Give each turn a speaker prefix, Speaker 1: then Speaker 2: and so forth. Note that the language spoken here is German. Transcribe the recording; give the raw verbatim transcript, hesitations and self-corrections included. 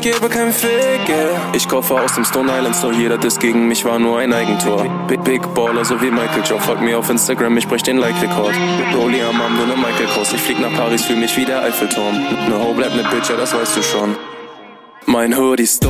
Speaker 1: gebe keinen Fick, yeah. Ich kaufe aus dem Stone Island Store, jeder Diss gegen mich war nur ein Eigentor. Big, Big Baller, so wie Michael Joe, folgt mir auf Instagram, ich brech den Like-Rekord. Rolli am Arm, nur ne Michael Kors, ich flieg nach Paris, fühl mich wie der Eiffelturm. Ne Ho bleibt ne Bitch, ja das weißt du schon. Mein Hoodie Stone